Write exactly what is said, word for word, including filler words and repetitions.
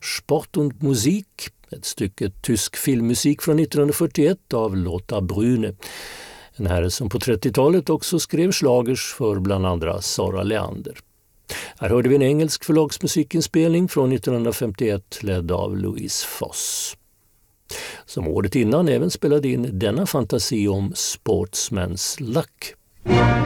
Sport und Musik, ett stycke tysk filmmusik från nittonhundrafyrtioett av Lothar Brüne. En herre som på trettiotalet också skrev slagers för bland andra Sara Leander. Här hörde vi en engelsk förlagsmusikinspelning från nittonhundrafemtioett ledd av Louise Foss. Som året innan även spelade in denna fantasi om Sportsman's Luck.